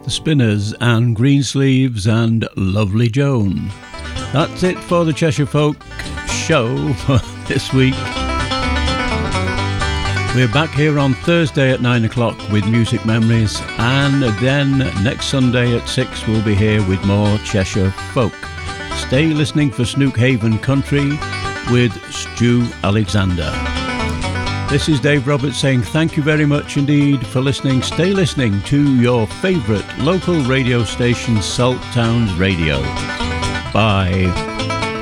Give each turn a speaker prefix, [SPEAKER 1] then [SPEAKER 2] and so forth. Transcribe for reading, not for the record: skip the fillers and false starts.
[SPEAKER 1] The Spinners and Greensleeves and Lovely Joan. That's it for the Cheshire Folk show for this week. We're back here on Thursday at 9 o'clock with Music Memories, and then next Sunday at 6 we'll be here with more Cheshire Folk. Stay listening for Snook Haven Country with Stu Alexander. This is Dave Roberts saying thank you very much indeed for listening. Stay listening to your favourite local radio station, Salt Towns Radio. Bye.